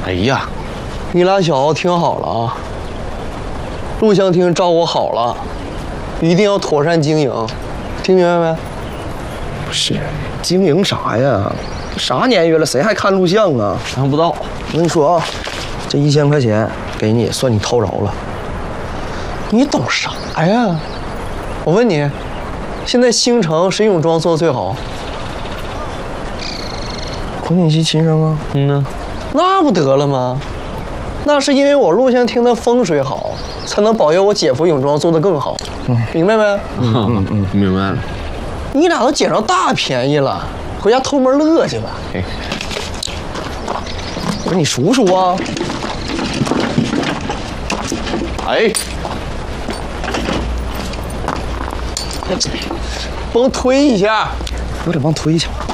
哎呀， 你俩小子听好了啊！录像厅照顾好了，一定要妥善经营，听明白没？ 不是，经营啥呀？啥年月了，谁还看录像啊？ 看不到。 我跟你说啊，这1000块钱给你，算你套着了。 你懂啥呀？我问你，现在星城谁泳装做的最好？ 孔景熙亲生啊。 嗯呢，那不得了吗？那是因为我录像厅的风水好，才能保佑我姐夫泳装做得更好。明白没？ 明白了。 你俩都捡着大便宜了，回家偷摸乐去吧。 不是你数数啊。 哎，帮推一下。 我得帮推一下。